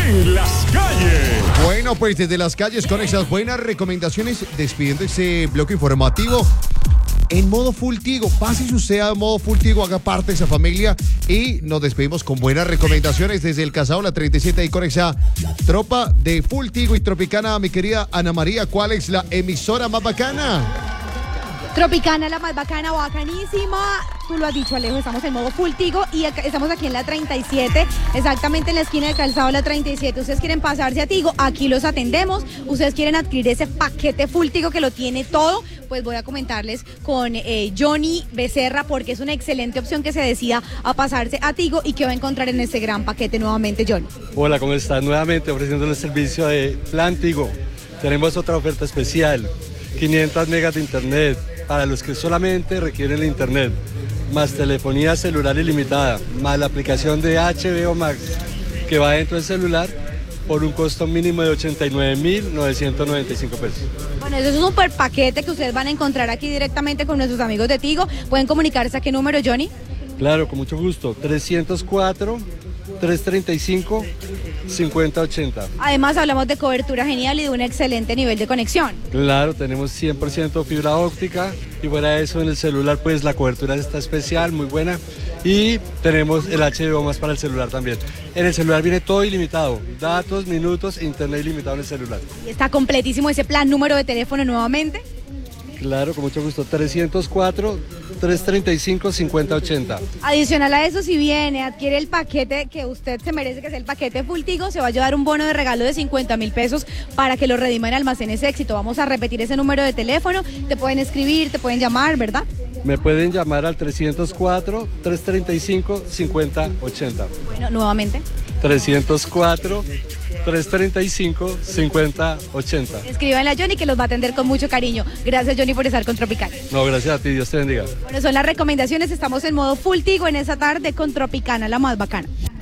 en las calles. Bueno, pues desde las calles con esas buenas recomendaciones, despidiendo ese bloque informativo en modo Full Tigo. Pase usted a modo Full Tigo, haga parte de esa familia y nos despedimos con buenas recomendaciones desde el Casado, la 37 y con esa tropa de Full Tigo y Tropicana. Mi querida Ana María, ¿cuál es la emisora más bacana? Tropicana, la más bacana, bacanísima. Tú lo has dicho, Alejo, estamos en modo Full Tigo y estamos aquí en la 37, exactamente en la esquina de Calzado, la 37. Ustedes quieren pasarse a Tigo, aquí los atendemos. Ustedes quieren adquirir ese paquete Full Tigo que lo tiene todo, pues voy a comentarles con Johnny Becerra, porque es una excelente opción que se decida a pasarse a Tigo y que va a encontrar en este gran paquete nuevamente, Johnny. Hola, ¿cómo estás? Nuevamente ofreciéndole el servicio de Plan Tigo. Tenemos otra oferta especial, 500 megas de internet para los que solamente requieren el internet, más telefonía celular ilimitada, más la aplicación de HBO Max que va dentro del celular por un costo mínimo de 89.995 pesos. Bueno, eso es un super paquete que ustedes van a encontrar aquí directamente con nuestros amigos de Tigo. ¿Pueden comunicarse a qué número, Johnny? Claro, con mucho gusto, 304-335-5080. Además hablamos de cobertura genial y de un excelente nivel de conexión. Claro, tenemos 100% fibra óptica y fuera de eso en el celular pues la cobertura está especial, muy buena, y tenemos el HBO más para el celular también. En el celular viene todo ilimitado, datos, minutos e internet ilimitado en el celular. Y está completísimo ese plan. Número de teléfono nuevamente. Claro, con mucho gusto, 304-335-5080. Adicional a eso, si viene, adquiere el paquete que usted se merece, que es el paquete Full Tigo, se va a llevar un bono de regalo de 50.000 pesos para que lo redima en Almacenes Éxito. Vamos a repetir ese número de teléfono, te pueden escribir, te pueden llamar, ¿verdad? Me pueden llamar al 304-335-5080. Bueno, nuevamente. 304-335-5080. Escríbanle a Johnny que los va a atender con mucho cariño. Gracias, Johnny, por estar con Tropical. No, gracias a ti, Dios te bendiga. Bueno, son las recomendaciones. Estamos en modo Full Tigo en esa tarde con Tropicana, la más bacana.